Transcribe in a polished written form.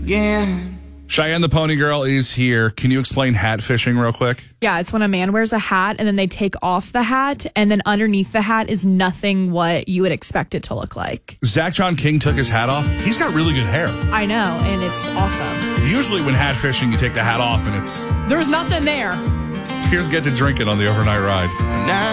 again. Cheyenne the Pony Girl is here. Can you explain hat fishing real quick? Yeah, it's when a man wears a hat and then they take off the hat, and then underneath the hat is nothing what you would expect it to look like. Zach John King took his hat off. He's got really good hair. I know, and it's awesome. Usually when hat fishing, you take the hat off and it's... There's nothing there. Here's Get to Drinking on the Overnight Ride. Now